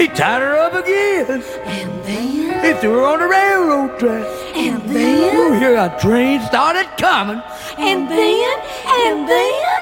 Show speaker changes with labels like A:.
A: He tied her up again.
B: And then,
A: He threw her on the railroad track.
B: and then,
A: Here a train started coming.
B: and then, and then.